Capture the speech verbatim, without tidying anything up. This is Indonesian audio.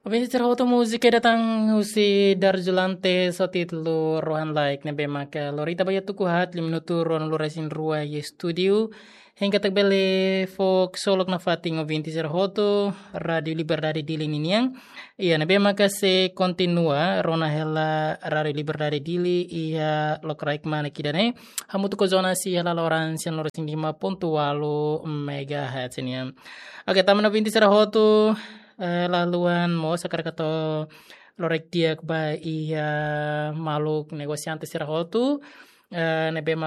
Oke, secara auto musik datang husi Darzulante so titlu rohan like nebe maka lorita baya tuku hat lim minuto ron lorasin rua ye studio hingga tagbele folk solok na fating o vinti hoto radio liberdade dili niniang iya nebe maka se continua rona hela radio liberdade dili iya lokraik mana kidane hamu tuko zona si hela loran sian lorasin lima pontu walu megahertz ini. Oke, taman vinti hoto eh, laluan mo sakar kato lorek dia ba iya maluk negosiante sira hotu eh, nebe